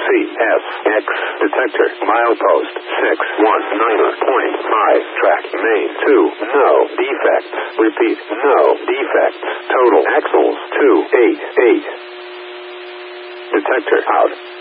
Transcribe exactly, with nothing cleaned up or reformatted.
C S X. Detector. Milepost. six one nine point five. Track. Main. two. No defects. Repeat. No defects. Total axles. two eight eight. Detector out.